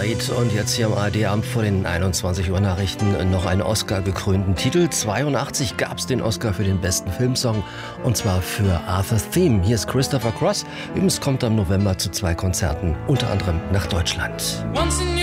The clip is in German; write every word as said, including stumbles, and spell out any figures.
Farid und jetzt hier am A R D-Abend vor den einundzwanzig Uhr Nachrichten noch einen Oscar-gekrönten Titel. zweiundachtzig gab es den Oscar für den besten Filmsong und zwar für Arthur's Theme. Hier ist Christopher Cross. Übrigens kommt am November zu zwei Konzerten, unter anderem nach Deutschland.